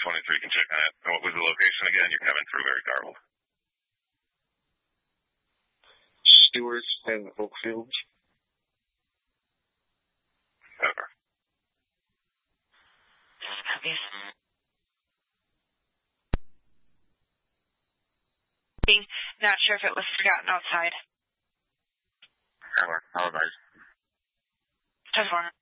23 can check on it. And what was the location again? You're coming through very garbled. Stewart and Oakfield. Over. Not sure if it was forgotten outside. How about 10-4.